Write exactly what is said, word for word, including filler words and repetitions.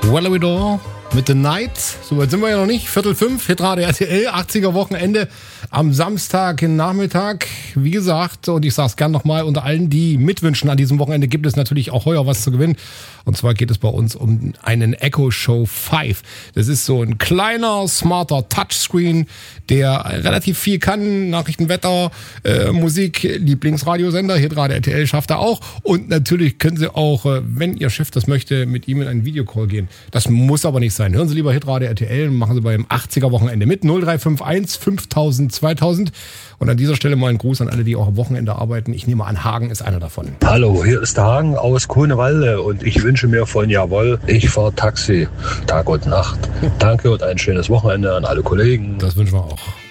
Wellawidor mit The Night. So weit sind wir ja noch nicht. Viertel fünf, Hitradio R T L, achtziger Wochenende am Samstag Nachmittag. Wie gesagt, und ich sage es gern nochmal, unter allen, die mitwünschen an diesem Wochenende, gibt es natürlich auch heuer was zu gewinnen. Und zwar geht es bei uns um einen Echo Show fünf. Das ist so ein kleiner, smarter Touchscreen, der relativ viel kann. Nachrichten, Wetter, äh, Musik, Lieblingsradiosender, Hitradio R T L schafft er auch. Und natürlich können Sie auch, äh, wenn Ihr Chef das möchte, mit ihm in einen Videocall gehen. Das muss aber nicht sein. Hören Sie lieber Hitradio R T L und machen Sie beim achtziger Wochenende mit. null drei fünf eins fünftausend zweitausend. Und an dieser Stelle mal ein Gruß an alle, die auch am Wochenende arbeiten. Ich nehme an, Hagen ist einer davon. Hallo, hier ist der Hagen aus Grunewalde und ich wünsche mir von Jawohl, ich fahre Taxi Tag und Nacht. Danke und ein schönes Wochenende an alle Kollegen. Das wünschen wir auch.